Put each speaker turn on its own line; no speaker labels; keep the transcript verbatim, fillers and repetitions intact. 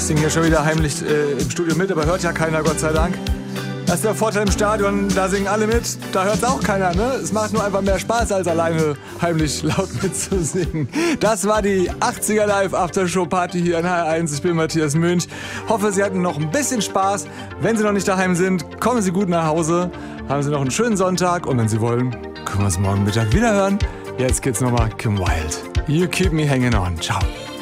singe hier schon wieder heimlich äh, im Studio mit, aber hört ja keiner, Gott sei Dank. Das ist der Vorteil im Stadion, da singen alle mit, da hört auch keiner, ne? Es macht nur einfach mehr Spaß, als alleine heimlich laut mitzusingen. Das war die achtziger Live Aftershow Party hier in H R eins. Ich bin Matthias Münch. Hoffe, Sie hatten noch ein bisschen Spaß. Wenn Sie noch nicht daheim sind, kommen Sie gut nach Hause. Haben Sie noch einen schönen Sonntag und wenn Sie wollen, können wir uns morgen Mittag wieder hören. Jetzt geht's nochmal Kim Wilde. You keep me hanging on. Ciao.